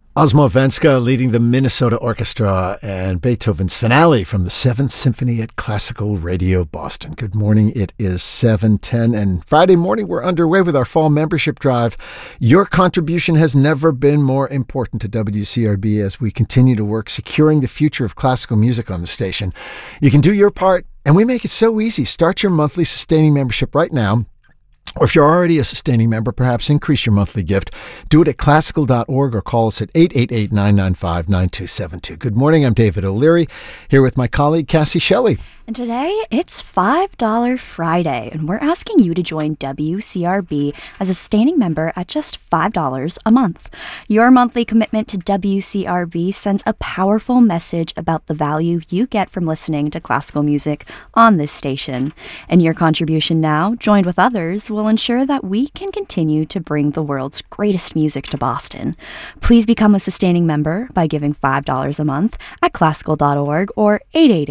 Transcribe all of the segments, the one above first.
Osmo Venska leading the Minnesota Orchestra and Beethoven's finale from the 7th Symphony at Classical Radio Boston. Good morning. It is 7:10 and Friday morning we're underway with our fall membership drive. Your contribution has never been more important to WCRB as we continue to work securing the future of classical music on the station. You can do your part and we make it so easy. Start your monthly sustaining membership right now. Or if you're already a sustaining member, perhaps increase your monthly gift. Do it at classical.org or call us at 888-995-9272. Good morning. I'm David O'Leary, here with my colleague Cassie Shelley. And today, it's $5 Friday, and we're asking you to join WCRB as a sustaining member at just $5 a month. Your monthly commitment to WCRB sends a powerful message about the value you get from listening to classical music on this station. And your contribution now, joined with others, will ensure that we can continue to bring the world's greatest music to Boston. Please become a sustaining member by giving $5 a month at classical.org or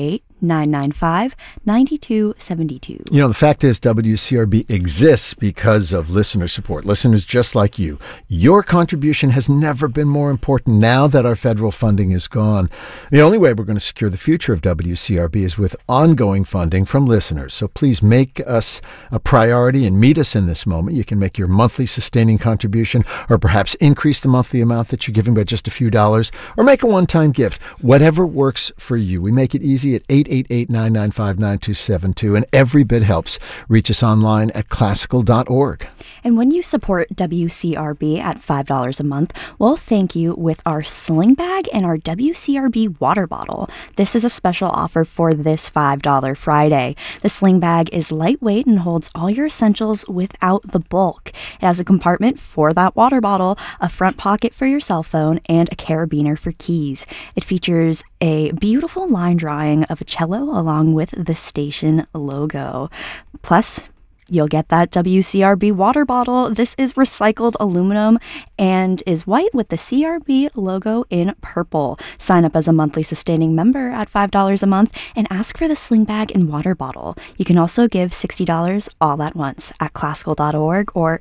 888-995-9272. You know, the fact is WCRB exists because of listener support, listeners just like you. Your contribution has never been more important now that our federal funding is gone. The only way we're going to secure the future of WCRB is with ongoing funding from listeners. So please make us a priority and meet us in this moment. You can make your monthly sustaining contribution or perhaps increase the monthly amount that you're giving by just a few dollars or make a one-time gift. Whatever works for you. We make it easy at 888-995-9272, and every bit helps. Reach us online at classical.org. And when you support WCRB at $5 a month, we'll thank you with our sling bag and our WCRB water bottle. This is a special offer for this $5 Friday. The sling bag is lightweight and holds all your essentials without the bulk. It has a compartment for that water bottle, a front pocket for your cell phone, and a carabiner for keys. It features a beautiful line drawing of a cello along with the station logo. Plus, you'll get that WCRB water bottle. This is recycled aluminum and is white with the CRB logo in purple. Sign up as a monthly sustaining member at $5 a month and ask for the sling bag and water bottle. You can also give $60 all at once at classical.org or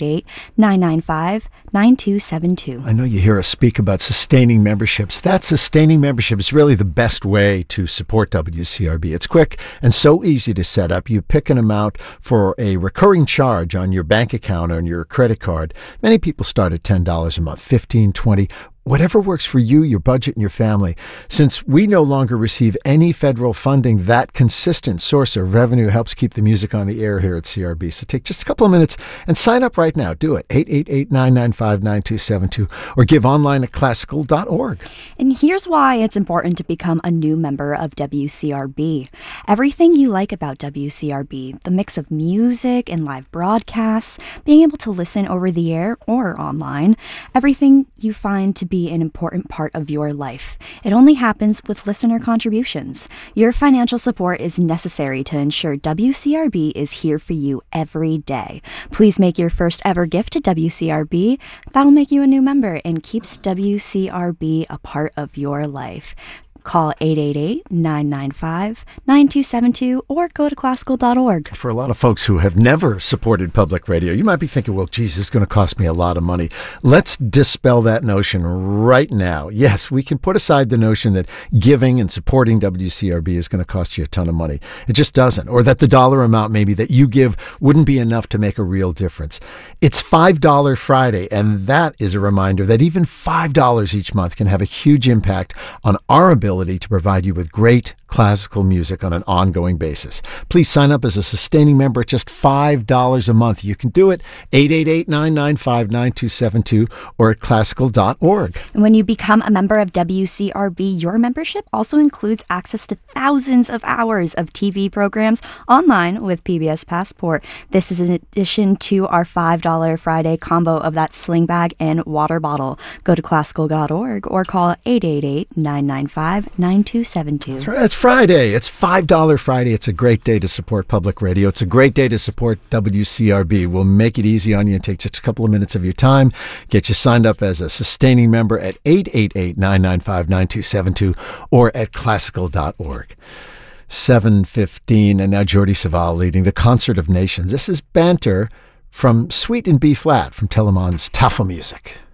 888-995-9272. I know you hear us speak about sustaining memberships. That sustaining membership is really the best way to support WCRB. It's quick and so easy to set up. You pick an amount for a recurring charge on your bank account or on your credit card. Many people start at $10 a month, $15, $20, whatever works for you, your budget, and your family. Since we no longer receive any federal funding, that consistent source of revenue helps keep the music on the air here at CRB. So take just a couple of minutes and sign up right now. Do it. 888-995-9272 or give online at classical.org. And here's why it's important to become a new member of WCRB. Everything you like about WCRB, the mix of music and live broadcasts, being able to listen over the air or online, everything you find to be an important part of your life. It only happens with listener contributions. Your financial support is necessary to ensure WCRB is here for you every day. Please make your first ever gift to WCRB. That'll make you a new member and keeps WCRB a part of your life. Call 888-995-9272 or go to classical.org. For a lot of folks who have never supported public radio, you might be thinking, well, geez, this is going to cost me a lot of money. Let's dispel that notion right now. Yes, we can put aside the notion that giving and supporting WCRB is going to cost you a ton of money. It just doesn't. Or that the dollar amount maybe that you give wouldn't be enough to make a real difference. It's $5 Friday, and that is a reminder that even $5 each month can have a huge impact on our ability to provide you with great classical music on an ongoing basis. Please sign up as a sustaining member at just $5 a month. You can do it 888-995-9272 or at classical.org. And when you become a member of WCRB, your membership also includes access to thousands of hours of TV programs online with PBS Passport. This is in addition to our $5 Friday combo of that sling bag and water bottle. Go to classical.org or call 888-995-9272. That's right. It's Friday. It's $5 Friday. It's a great day to support public radio. It's a great day to support WCRB. We'll make it easy on you and take just a couple of minutes of your time. Get you signed up as a sustaining member at 888-995-9272 or at classical.org. 7:15, and now Jordi Savall leading the Concert of Nations. This is Banter from Suite in B-flat from Telemann's Tafelmusik.